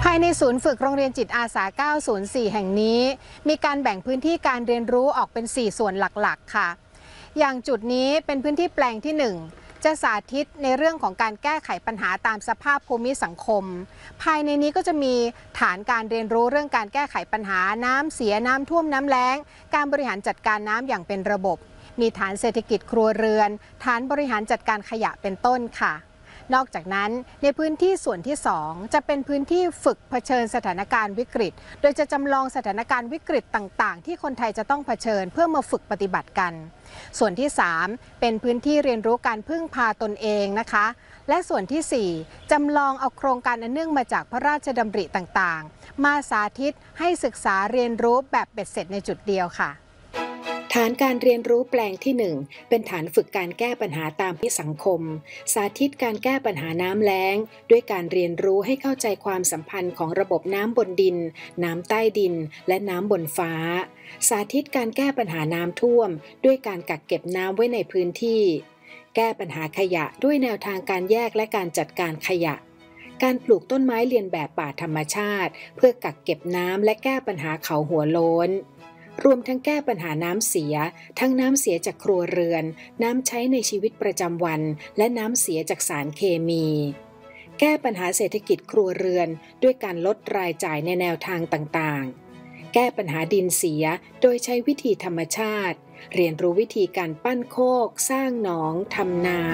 ภายในศูนย์ฝึกโรงเรียนจิตอาสา 904 แห่งนี้มีการแบ่งพื้นที่การเรียนรู้ออกเป็น 4 ส่วนหลักๆค่ะอย่างจุดนี้เป็นพื้นที่แปลงที่ 1 จะสาธิตในเรื่องของการแก้ไขปัญหาตามสภาพภูมิสังคมภายในนี้ก็จะมีฐานการเรียนรู้เรื่องการแก้ไขปัญหาน้ำเสียน้ำท่วมน้ำแล้งการบริหารจัดการน้ำอย่างเป็นระบบมีฐานเศรษฐกิจครัวเรือนฐานบริหารจัดการขยะเป็นต้นค่ะนอกจากนั้นในพื้นที่ส่วนที่ 2 จะเป็นพื้นที่ฝึกเผชิญสถานการณ์วิกฤตโดยจะจำลองสถานการณ์วิกฤตต่างๆที่คนไทยจะต้องเผชิญเพื่อมาฝึกปฏิบัติกันส่วนที่ 3 เป็นพื้นที่เรียนรู้การพึ่งพาตนเองนะคะและส่วนที่ 4 จำลองเอาโครงการอันเนื่องมาจากพระราชดำริต่างๆมาสาธิตให้ศึกษาเรียนรู้แบบเบ็ดเสร็จในจุดเดียวค่ะฐานการเรียนรู้แปลงที่ 1 เป็นฐานฝึกการแก้ปัญหาตามที่สังคมสาธิตการแก้ปัญหาน้ำแล้งด้วยการเรียนรู้ให้เข้าใจความสัมพันธ์ของระบบน้ำบนดินน้ำใต้ดินและน้ำบนฟ้าสาธิตการแก้ปัญหาน้ำท่วมด้วยการกักเก็บน้ำไว้ในพื้นที่แก้ปัญหาขยะด้วยแนวทางการแยกและการจัดการขยะการปลูกต้นไม้เลียนแบบป่าธรรมชาติเพื่อกักเก็บน้ำและแก้ปัญหาเขาหัวโล้นรวมทั้งแก้ปัญหาน้ำเสียทั้งน้ำเสียจากครัวเรือนน้ำใช้ในชีวิตประจำวันและน้ำเสียจากสารเคมีแก้ปัญหาเศรษฐกิจครัวเรือนด้วยการลดรายจ่ายในแนวทางต่างๆแก้ปัญหาดินเสียโดยใช้วิธีธรรมชาติเรียนรู้วิธีการปั้นโคกสร้างหนองทำนา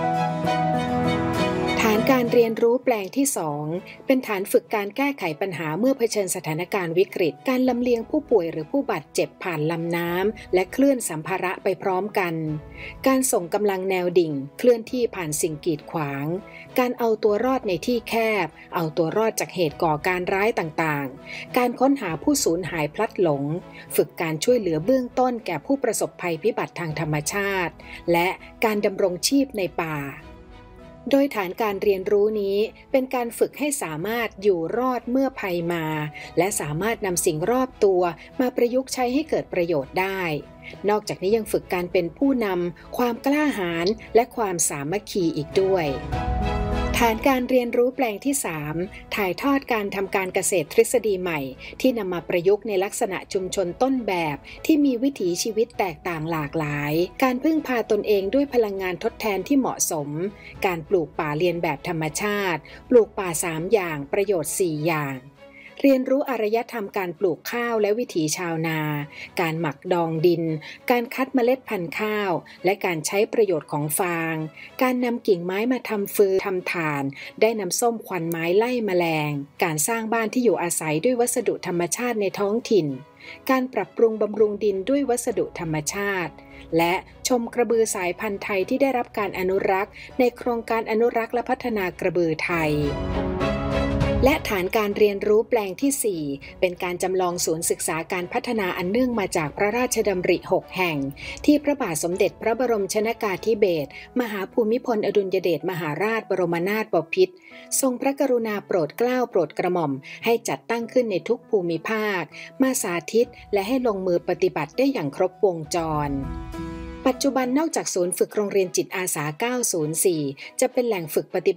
ฐานการเรียนรู้แปลงที่ 2 เป็นฐานฝึกการแก้ไขปัญหาเมื่อเผชิญสถานการณ์วิกฤตการลำเลียงผู้ป่วยหรือผู้บาดเจ็บผ่านลำน้ำและเคลื่อนสัมภาระไปพร้อมกันการส่งกำลังแนวดิ่งเคลื่อนที่ผ่านสิ่งกีดขวางการเอาตัวรอดในที่แคบเอาตัวรอดจากเหตุก่อการร้ายต่างๆการค้นหาผู้สูญหายพลัดหลงฝึกการช่วยเหลือเบื้องต้นแก่ผู้ประสบภัยพิบัติทางธรรมชาติและการดำรงชีพในป่าโดยฐานการเรียนรู้นี้เป็นการฝึกให้สามารถอยู่รอดเมื่อภัยมาและสามารถนำสิ่งรอบตัวมาประยุกต์ใช้ให้เกิดประโยชน์ได้นอกจากนี้ยังฝึกการเป็นผู้นำความกล้าหาญและความสามัคคีอีกด้วยฐานการเรียนรู้แปลงที่ 3 ถ่ายทอดการทำการเกษตรทฤษฎีใหม่ที่นำมาประยุกต์ในลักษณะชุมชนต้นแบบที่มีวิถีชีวิตแตกต่างหลากหลายการพึ่งพาตนเองด้วยพลังงานทดแทนที่เหมาะสมการปลูกป่าเรียนแบบธรรมชาติปลูกป่า3อย่างประโยชน์4อย่างเรียนรู้อารยธรรมการปลูกข้าวและวิถีชาวนาการหมักดองดินการคัดเมล็ดพันธุ์ข้าวและการใช้ประโยชน์ของฟางการนำกิ่งไม้มาทำฟืนทำถ่านได้นำส้มควันไม้ไล่แมลงการสร้างบ้านที่อยู่อาศัยด้วยวัสดุธรรมชาติในท้องถิ่นการปรับปรุงบำรุงดินด้วยวัสดุธรรมชาติและชมกระบือสายพันธุ์ไทยที่ได้รับการอนุรักษ์ในโครงการอนุรักษ์และพัฒนากระบือไทยและฐานการเรียนรู้แปลงที่ 4 เป็นการจำลองศูนย์ศึกษาการพัฒนาอันเนื่องมาจากพระราชดำริ 6 แห่งที่พระบาทสมเด็จพระบรมชนกาธิเบศรมหาภูมิพลอดุลยเดชมหาราชบรมนาถบพิตรทรงพระกรุณาโปรดเกล้าโปรดกระหม่อมให้จัดตั้งขึ้นในทุกภูมิภาคมาสาธิตและให้ลงมือปฏิบัติได้อย่างครบวงจรปัจจุบันนอกจากศูนย์ฝึกโรงเรียนจิตอาสา 904 จะเป็นแหล่งฝึกปฏิบัติ